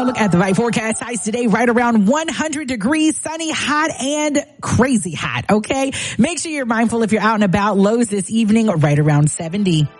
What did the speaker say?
look at the forecast. Highs today right around 100 degrees, sunny, hot, and crazy hot, okay? Make sure you're mindful if you're out and about. Lows this evening right around 70.